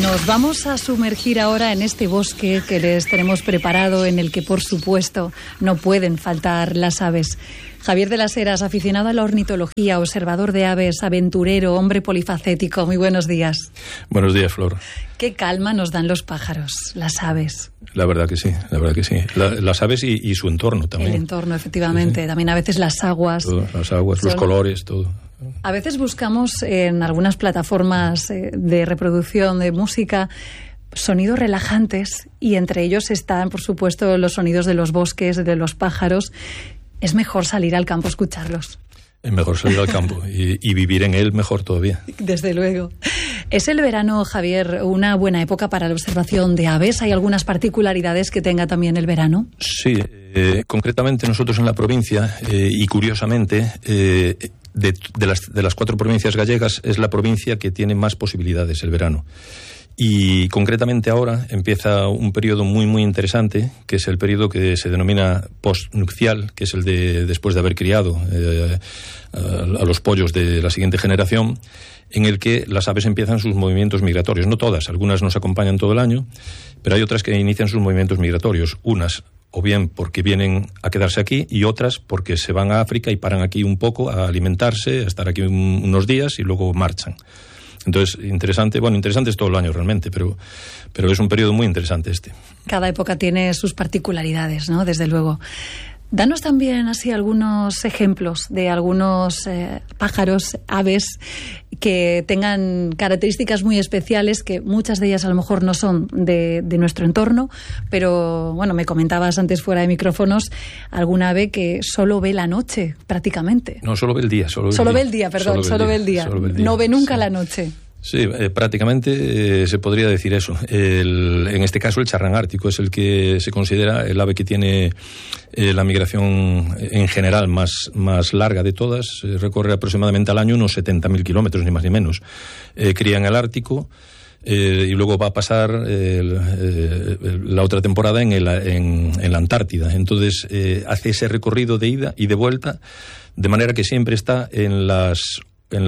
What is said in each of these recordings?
Nos vamos a sumergir ahora en este bosque que les tenemos preparado, en el que, por supuesto, no pueden faltar las aves. Javier de las Heras, aficionado a la ornitología, observador de aves, aventurero, hombre polifacético. Muy buenos días. Buenos días, Flor. Qué calma nos dan los pájaros, las aves. La verdad que sí, la verdad que sí. Las aves y su entorno también. El entorno, efectivamente. Sí. También a veces las aguas. Todo, las aguas, los colores, todo. A veces buscamos en algunas plataformas de reproducción de música sonidos relajantes, y entre ellos están, por supuesto, los sonidos de los bosques, de los pájaros. Es mejor salir al campo a escucharlos. Es mejor salir al campo y vivir en él mejor todavía. Desde luego. ¿Es el verano, Javier, una buena época para la observación de aves? ¿Hay algunas particularidades que tenga también el verano? Sí, concretamente nosotros en la provincia, y curiosamente, de las 4 provincias gallegas, es la provincia que tiene más posibilidades el verano. Y concretamente ahora empieza un periodo muy muy interesante, que es el periodo que se denomina postnupcial, que es el de después de haber criado a los pollos de la siguiente generación, en el que las aves empiezan sus movimientos migratorios. No todas, algunas nos acompañan todo el año, pero hay otras que inician sus movimientos migratorios. Unas o bien porque vienen a quedarse aquí, y otras porque se van a África y paran aquí un poco a alimentarse, a estar aquí unos días y luego marchan. Entonces, interesante es todo el año realmente, pero es un periodo muy interesante este. Cada época tiene sus particularidades, ¿no? Desde luego. Danos también así algunos ejemplos de algunos pájaros, aves, que tengan características muy especiales, que muchas de ellas a lo mejor no son de nuestro entorno, pero bueno, me comentabas antes fuera de micrófonos alguna ave que solo ve la noche prácticamente. No, solo ve el día. Solo ve el día. No ve nunca la noche. Sí, prácticamente se podría decir eso. En este caso el charrán ártico es el que se considera el ave que tiene la migración en general más larga de todas. Recorre aproximadamente al año unos 70.000 kilómetros, ni más ni menos. Cría en el Ártico y luego va a pasar la otra temporada en la Antártida. Entonces hace ese recorrido de ida y de vuelta, de manera que siempre está en las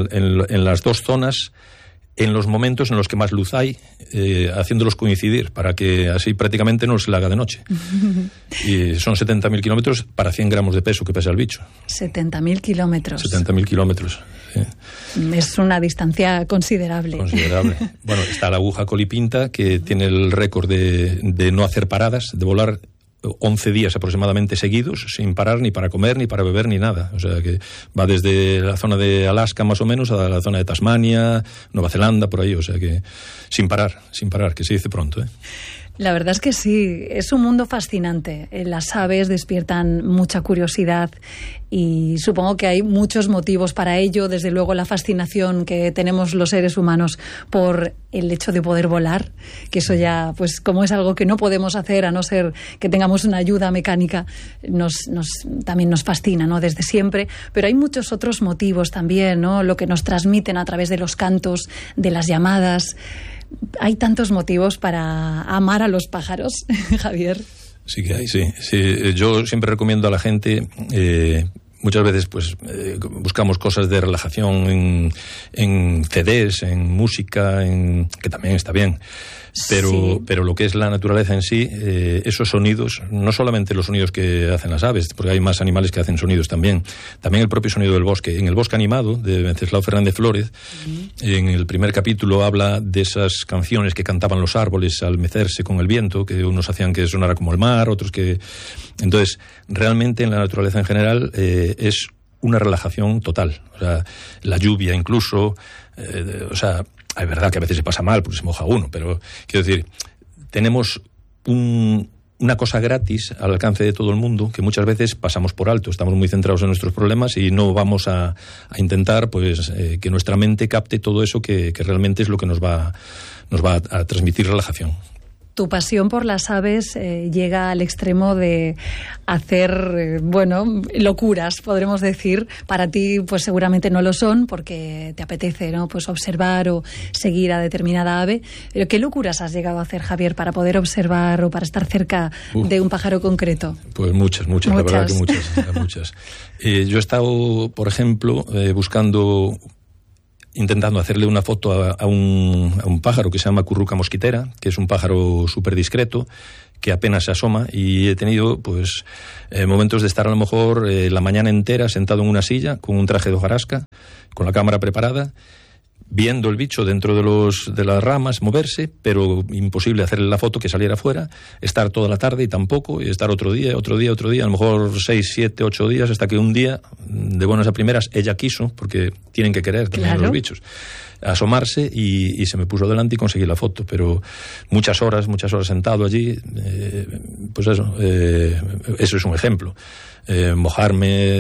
2 zonas, en los momentos en los que más luz hay, haciéndolos coincidir, para que así prácticamente no se le haga de noche. Y son 70.000 kilómetros para 100 gramos de peso que pesa el bicho. 70.000 kilómetros. 70.000 kilómetros, sí. Es una distancia considerable. Bueno, está la aguja colipinta, que tiene el récord de no hacer paradas, de volar 11 días aproximadamente seguidos, sin parar ni para comer, ni para beber, ni nada. O sea que va desde la zona de Alaska más o menos a la zona de Tasmania, Nueva Zelanda, por ahí. O sea que sin parar, que se dice pronto, ¿eh? La verdad es que sí, es un mundo fascinante. Las aves despiertan mucha curiosidad y supongo que hay muchos motivos para ello. Desde luego la fascinación que tenemos los seres humanos por el hecho de poder volar, que eso ya, pues como es algo que no podemos hacer a no ser que tengamos una ayuda mecánica, también nos fascina, ¿no? Desde siempre. Pero hay muchos otros motivos también, ¿no? Lo que nos transmiten a través de los cantos, de las llamadas. Hay tantos motivos para amar a los pájaros, Javier. Sí que hay, sí. Yo siempre recomiendo a la gente, muchas veces buscamos cosas de relajación en CDs, en música, que también está bien. Pero lo que es la naturaleza en sí, esos sonidos, no solamente los sonidos que hacen las aves, porque hay más animales que hacen sonidos también el propio sonido del bosque. En El bosque animado, de Wenceslao Fernández Flórez, en el primer capítulo habla de esas canciones que cantaban los árboles al mecerse con el viento, que unos hacían que sonara como el mar, otros que... Entonces, realmente en la naturaleza en general es una relajación total. O sea, la lluvia incluso, es verdad que a veces se pasa mal porque se moja uno, pero quiero decir, tenemos una cosa gratis al alcance de todo el mundo que muchas veces pasamos por alto. Estamos muy centrados en nuestros problemas y no vamos a intentar que nuestra mente capte todo eso que realmente es lo que nos va a transmitir relajación. Tu pasión por las aves llega al extremo de hacer, locuras, podremos decir. Para ti, pues seguramente no lo son, porque te apetece, ¿no? Pues observar o seguir a determinada ave. Pero ¿qué locuras has llegado a hacer, Javier, para poder observar o para estar cerca de un pájaro concreto? Pues muchas, la verdad que muchas. Yo he estado, por ejemplo, buscando intentando hacerle una foto a un pájaro que se llama curruca mosquitera, que es un pájaro súper discreto, que apenas se asoma, y he tenido pues momentos de estar a lo mejor la mañana entera sentado en una silla con un traje de hojarasca, con la cámara preparada, viendo el bicho dentro de las ramas moverse, pero imposible hacerle la foto, que saliera fuera, estar toda la tarde y tampoco, y estar otro día, a lo mejor 6, 7, 8 días, hasta que un día, de buenas a primeras, ella quiso, porque tienen que querer también, claro, los bichos, asomarse, y se me puso delante y conseguí la foto, pero muchas horas sentado allí, pues eso es un ejemplo. Mojarme,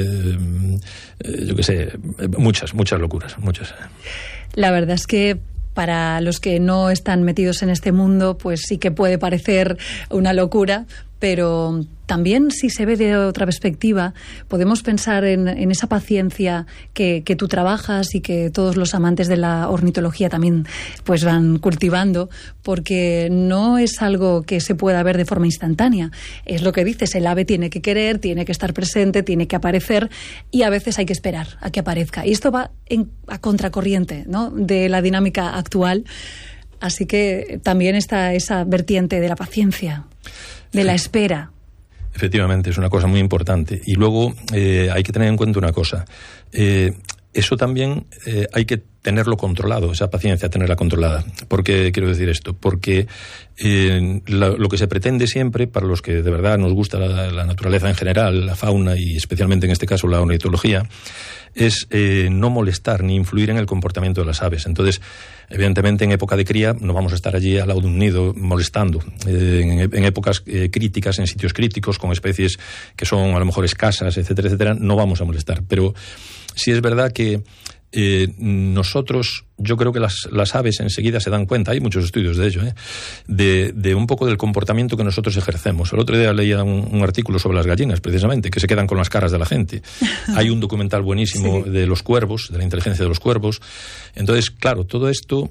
yo qué sé, muchas locuras, muchas. La verdad es que para los que no están metidos en este mundo, pues sí que puede parecer una locura, pero también, si se ve de otra perspectiva, podemos pensar en esa paciencia que tú trabajas y que todos los amantes de la ornitología también pues van cultivando, porque no es algo que se pueda ver de forma instantánea. Es lo que dices, el ave tiene que querer, tiene que estar presente, tiene que aparecer, y a veces hay que esperar a que aparezca. Y esto va a contracorriente, ¿no?, de la dinámica actual. Así que también está esa vertiente de la paciencia, de la espera. Efectivamente, es una cosa muy importante. Y luego hay que tener en cuenta una cosa. Eso también hay que tenerlo controlado, esa paciencia, tenerla controlada. ¿Por qué quiero decir esto? Porque lo que se pretende siempre, para los que de verdad nos gusta la naturaleza en general, la fauna y especialmente en este caso la ornitología, es no molestar ni influir en el comportamiento de las aves. Entonces, evidentemente, en época de cría no vamos a estar allí al lado de un nido molestando. En épocas críticas, en sitios críticos, con especies que son a lo mejor escasas, etcétera, etcétera, no vamos a molestar. Pero sí es verdad que nosotros, yo creo que las aves enseguida se dan cuenta, hay muchos estudios de ello, de un poco del comportamiento que nosotros ejercemos. El otro día leía un artículo sobre las gallinas, precisamente, que se quedan con las caras de la gente. Hay un documental buenísimo, sí, de los cuervos, de la inteligencia de los cuervos. Entonces, claro, todo esto,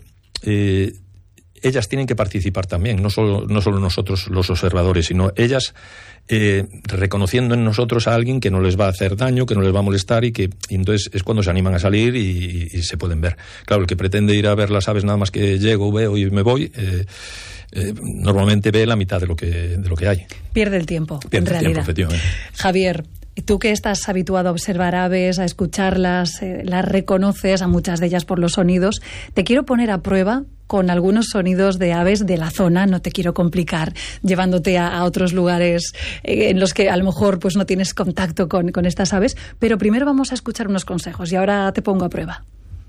ellas tienen que participar también, no solo nosotros los observadores, sino ellas reconociendo en nosotros a alguien que no les va a hacer daño, que no les va a molestar, y entonces es cuando se animan a salir y se pueden ver. Claro, el que pretende ir a ver las aves nada más que llego, veo y me voy, normalmente ve la mitad de lo que hay. Pierde el tiempo, en realidad. Tiempo, efectivamente. Javier, tú que estás habituado a observar aves, a escucharlas, las reconoces a muchas de ellas por los sonidos, te quiero poner a prueba con algunos sonidos de aves de la zona. No te quiero complicar llevándote a otros lugares en los que a lo mejor pues no tienes contacto con estas aves, pero primero vamos a escuchar unos consejos y ahora te pongo a prueba.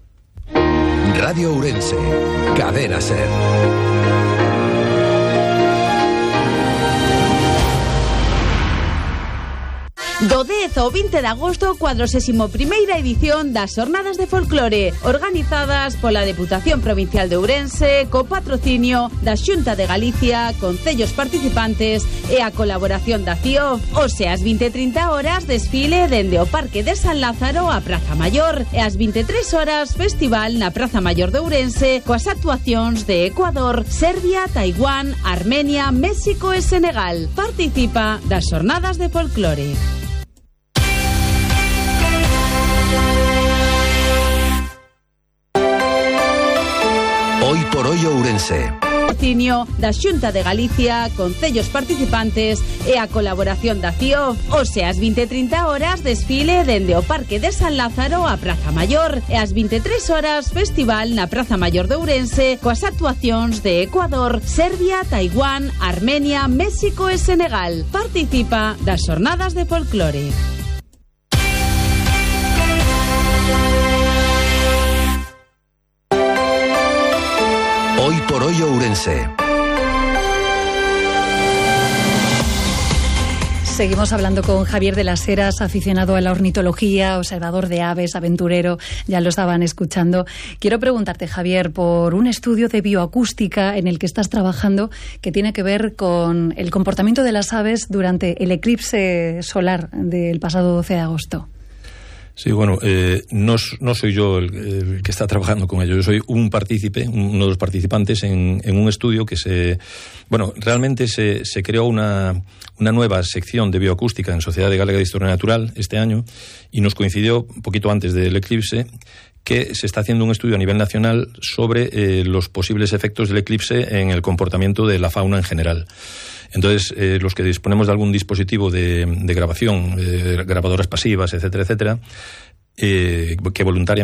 Radio Ourense, Cadena SER. Do 10 ao 20 de agosto, 41ª edición das Xornadas de Folclore, organizadas pola Deputación Provincial de Ourense, co patrocinio da Xunta de Galicia, concellos participantes e a colaboración da CIO. Hoxe ás 20:30 horas, desfile dende o Parque de San Lázaro á Praza Maior, e ás 23 horas, festival na Praza Maior de Ourense, coas actuacións de Ecuador, Serbia, Taiwán, Armenia, México e Senegal. Participa das Xornadas de Folclore. Hoy por hoy Ourense. Patrocinio da Xunta de Galicia, concellos participantes e a colaboración da CIO. Hoxe ás 20:30 horas, desfile dende o Parque de San Lázaro á Praza Maior, e ás 23 horas, festival na Praza Maior de Ourense, coas actuacións de Ecuador, Serbia, Taiwán, Armenia, México e Senegal. Participa das Xornadas de Folclore. Hoy por hoy Ourense. Seguimos hablando con Javier de las Heras, aficionado a la ornitología, observador de aves, aventurero, ya lo estaban escuchando. Quiero preguntarte, Javier, por un estudio de bioacústica en el que estás trabajando que tiene que ver con el comportamiento de las aves durante el eclipse solar del pasado 12 de agosto. Sí, bueno, no soy yo el que está trabajando con ello. Yo soy un partícipe, uno de los participantes en un estudio que realmente se creó una nueva sección de bioacústica en Sociedad Galega de Historia Natural este año, y nos coincidió un poquito antes del eclipse que se está haciendo un estudio a nivel nacional sobre los posibles efectos del eclipse en el comportamiento de la fauna en general. Entonces, los que disponemos de algún dispositivo de grabación, grabadoras pasivas, etcétera, etcétera, que voluntariamente